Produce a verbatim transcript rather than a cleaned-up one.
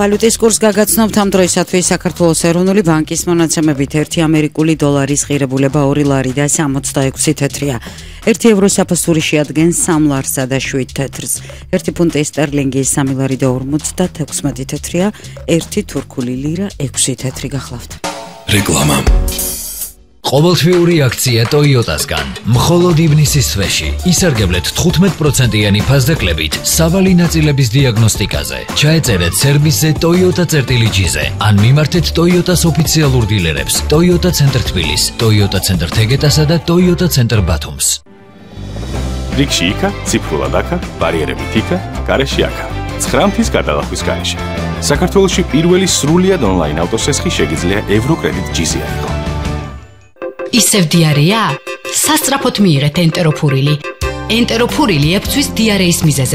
ვალუტის კურს გაგაცნობთ ამ დროისათვის საქართველოს ეროვნული ბანკის მონაცემებით ერთი ამერიკული დოლარის ღირებულება ორი ლარი და სამოცდაექვსი თეთრია. ერთი ევრო საფასური შეადგენს სამ ლარსა და შვიდ თეთრს. ერთი ფუნტი სტერლინგი სამი ლარი და ორმოცდათექვსმეტი თეთრია. ერთი თურქული ლირა ექვსი თეთრი გახლავთ. რეკლამა. ყოველთვიური აქცია Toyota-სგან. მხოლოდ ივნისის თვეში ისარგებლეთ თხუთმეტ პროცენტიანი ფასდაკლებით სავალი ნაწილების დიაგნოსტიკაზე. ჩაეწერეთ სერვისზე Toyota-წერტილი-ჯიზე ან მიმართეთ Toyota-ს ოფიციალურ დილერებს Toyota ცენტრ თბილის, Toyota ცენტრ თეგეტასა და Toyota ცენტრ ბათუმს. რიგში იქა, ციფრულად აქა, ბარიერებით იქა, გარეშე აქა. ცხრამთის გადალახვის გარეშე. საქართველოში პირველი სრულიად ონლაინ ავტოსესხი შეგიძლია ევროკრედიტ ჯიზი აიღო. ისევ დიარეა? სასწრაფოდ მიიღეთ ენტეროფურილი. ენტეროფურილი ებწვის დიარეის მიზეზებს.